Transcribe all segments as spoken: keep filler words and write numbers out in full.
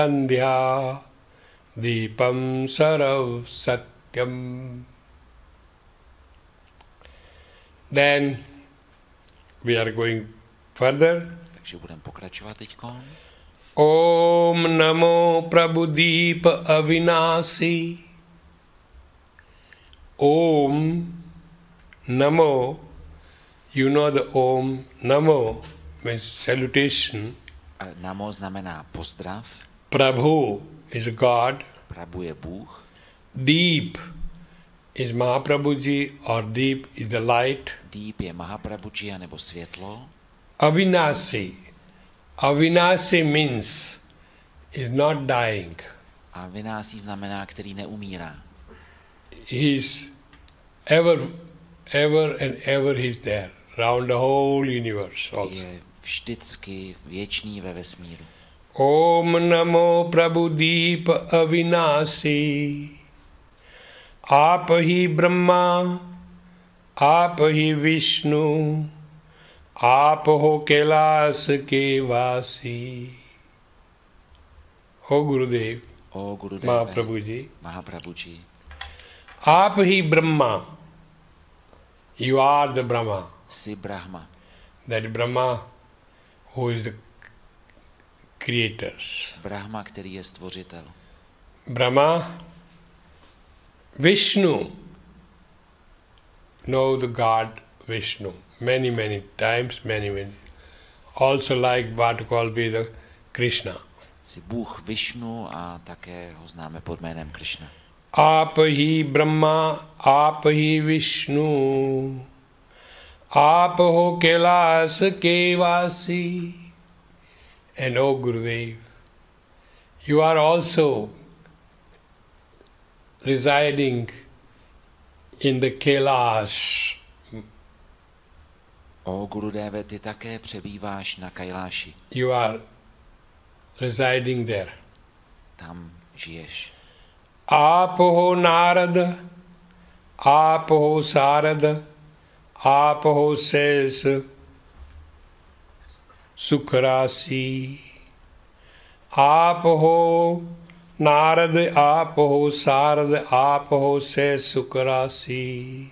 Sandhya Deepam Sarav Satyam. Then we are going further. Takže budeme pokračovat teďkon. Om Namo Prabhudeep Avinasi. Om Namo. You know the Om Namo means salutation. Namo znamená pozdrav. Prabhu is God. Prabhu je Bůh. Deep is Mahaprabhuji or Deep is the light. Deep je Mahaprabhuji nebo světlo. Avinasi. Avinasi means is not dying. A Avinasi znamená, který neumírá. He is ever, ever and ever he is there, round the whole universe also. Je vždycky věčný ve vesmíru. Om Namo Prabhudeep Avinasi. Aap hi Brahma, aap hi Vishnu, aap ho Kailas ke Vasi. O Gurudev, O Gurudeve, Mahaprabhuji. Mahaprabhuji. Aap hi Brahma. You are the Brahma. Jsi Brahma. That Brahma who is the creator. Brahma, který je stvořitel. Brahma, Vishnu. Know the God Vishnu. Many, many times, many, many. Also like what called be the Krishna. Jsi Bůh Višnu a také ho známe pod jménem Krishna. Aap hi Brahma, aap hi Vishnu, aap ho Kailas ke Vasi. And O Gurudev, you are also residing in the Kailash. O Gurudeve, ty také přebýváš na Kailáši. You are residing there. Tam žiješ. Aap ho Narad, aap ho Sarad, aap ho Ses, Sukhrasi. Aap ho Narad, aap ho Sarad, aap ho Ses, Sukhrasi.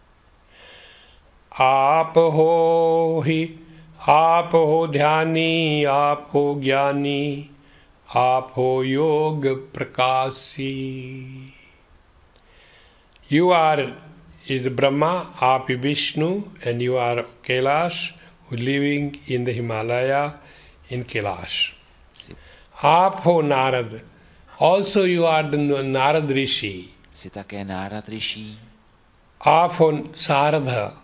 Aap ho hi, aap ho Dhyani, aap ho Gyani, aap ho Yoga Prakasi. You are is Brahma, aap is Vishnu, and you are Kailash, who living in the Himalaya in Kailash. Aap ho Narad. Also you are the Narad Rishi. Jsi také Nárad Rishi. Aap ho Saradha.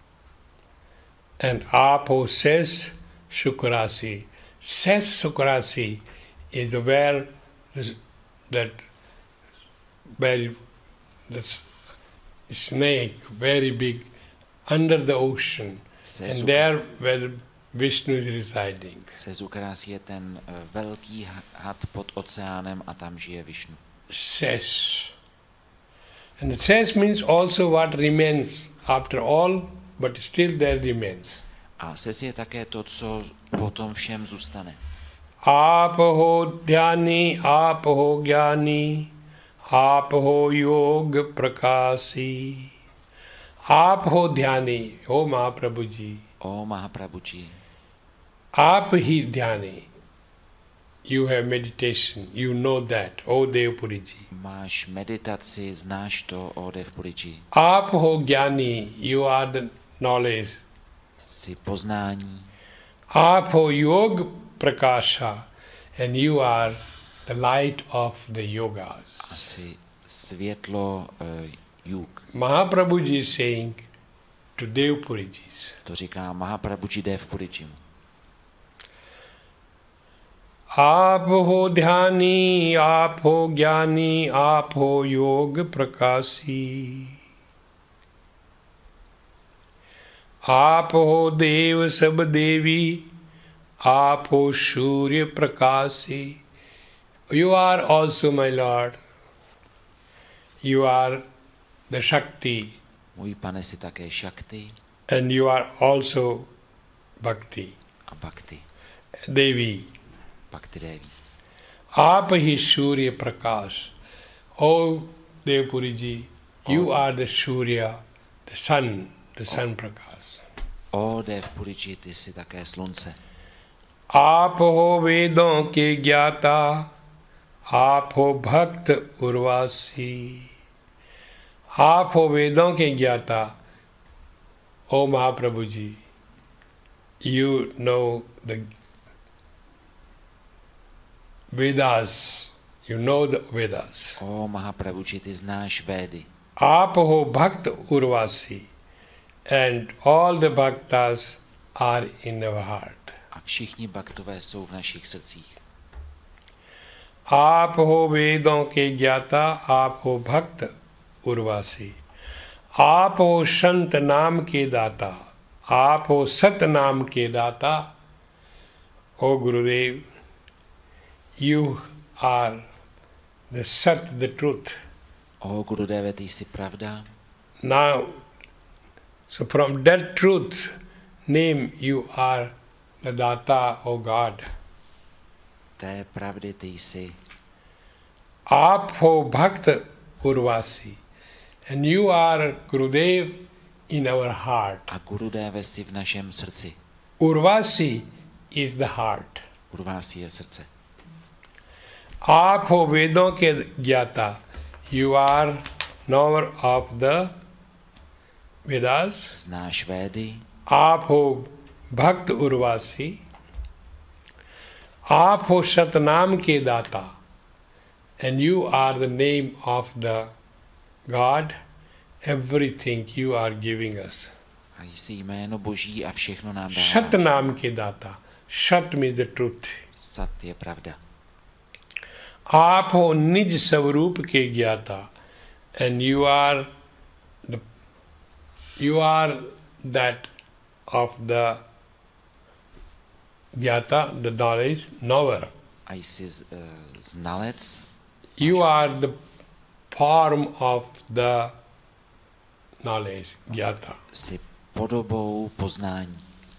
And aap ho Ses Shukrasi. Ses Shukrasi is where this, that very the snake, very big, under the ocean. And there where Vishnu is residing. Sesukras je ten uh, velký had pod oceánem a tam žije Višnu. Ses. And the ses means also what remains after all, but still there remains. A ses je také to, co potom všem zůstane. Aap ho Dhyani, aap ho Gyani, aap ho Yoga Prakasi. Aap ho Dhyani, O Mahaprabhuji. O Mahaprabhuji. Aap hi Dhyani. You have meditation, you know that, O Devpuriji. Máš meditaci, znáš to, o Devpuriji. Aap ho Gyani, you are the knowledge. Jsi poznání. Aap ho Yoga Prakasha, and you are the light of the yogas. A jsi světlo uh, jug. Mahaprabhuji is saying to Devpurijis. To říká Mahaprabhuji Devpuriji. Aap ho Dhyani, aap ho Gyani, aap ho Yoga Prakasi. Aap ho Dev Sab Devi, aap ho Shurya Prakasi. You are also, my Lord. You are the Shakti. Můj pane, si také Shakti. And you are also Bhakti. A Bhakti. Devi. Bhakti Devi. आप ही Surya Prakash. Oh Devpuri ji, you are the Surya, the sun, the sun prakash. O Devpuri ji, ty jsi také slunce. आप हो वेदों के ज्ञाता, आप हो भक्त उर्वासी. आप हो वेदों के ज्ञाता. O Mahaprabhu ji, you know the Vedas, you know the Vedas. O Mahaprabhu ji, ty znáš Védy. आप हो भक्त उर्वासी, and all the bhaktas are in our heart. A všichni bhaktové jsou v našich srdcích. आप हो वेदों के ज्ञाता, आप हो भक्त उर्वासी. आप हो संत नाम के दाता, आप हो सत नाम के दाता. O Gurudev, you are the Sat, the truth. O Gurudeve, ty jsi pravda. Now, so from that truth name you are the Data, O God. Té pravdy ty jsi. आप हो भक्त उर्वासी, and you are Gurudev in our heart. A Gurudeve si v našem srdci. Urvasi is the heart. Urvasi je srdce. आप हो वेदों के ज्ञाता. You are knower of the Vedas. Znáš Védy. आप हो भक्त उर्वासी. आप हो सतनाम के दाता. And you are the name of the God. Everything you are giving us. A jsi jméno Boží a všechno nám dáváš. Satnam के दाता. Sat means the truth. Sat je pravda. आप हो निज स्वरूप के ज्ञाता. And you are the you are that of the ज्ञाता, the knowledge, knower. A jsi uh, znalec. You are the form of the knowledge, ज्ञाता. Jsi podobou poznání.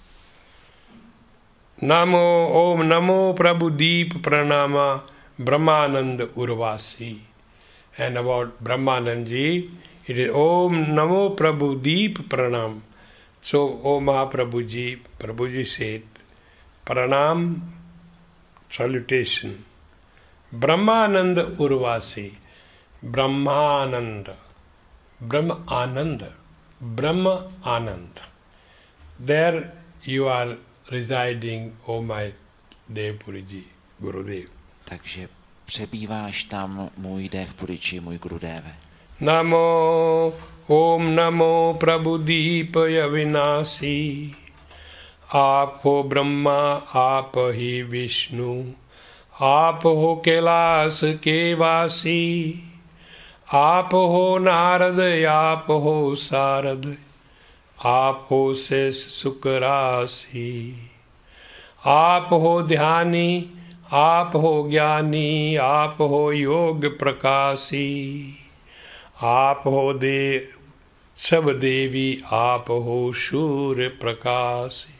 Namo Om Namo Prabhu Deep Pranama Brahmanand Urvasi. And about Brahmanand ji, it is Om Namo Prabhu Deep Pranam. So, O Mahaprabhu ji, Prabhu ji said, Pranam, salutation. Brahmanand Urvasi. Brahmananda. Brahma Ananda. Brahma Anand. There you are residing, O my Devpuri ji, Gurudev. Takže přebýváš tam, můj Devpuriči, můj Gurudeve. Namo Om Namo Prabhu Deepaya Vinasi. आप हो ब्रह्मा, आप ही विष्णु, आप हो कैलाश के वासी. आप हो नारद, आप हो सारद, आप हो शेष सुकरासी. आप हो ध्यानी, आप हो ज्ञानी, आप हो योग प्रकाशी. आप हो देव सब देवी, आप हो सूर्य प्रकाशी.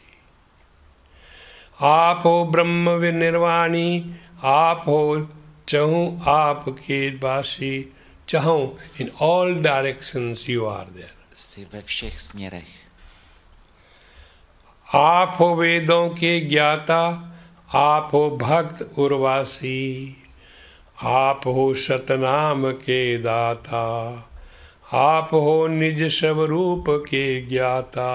आप हो ब्रह्म विनिर्वाणी, आप हो चहु आपके वासी. चहु in all directions you are there. Jsi ve všech směrech. आप हो वेदों के ज्ञाता, आप हो भक्त उर्वासी. आप हो सतनाम के दाता, आप हो निज स्वरूप के ज्ञाता.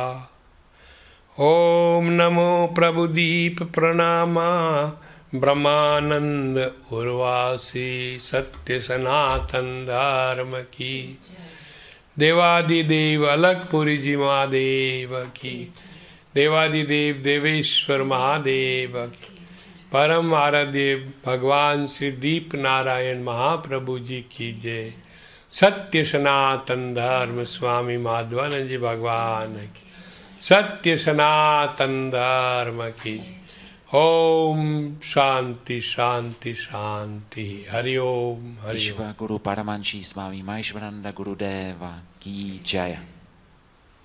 ओम नमो प्रभुदीप प्रणामा ब्रह्मानंद उर्वासी. सत्य सनातन धर्म की. देवादिदेव अलकपुरी जी महादेव की. देवादिदेव देवेश्वर महादेव की. परम आराध्य भगवान श्री दीप नारायण महाप्रभु जी की जय. सत्य सनातन धर्म स्वामी माधवानंद जी भगवान की. सत्य सनातन धर्म की. ओम शांति शांति शांति. हरि ओम हरि ओम. Vishva Guru Paramanši Swami Maheshwaranda Gurudeva ki jaya.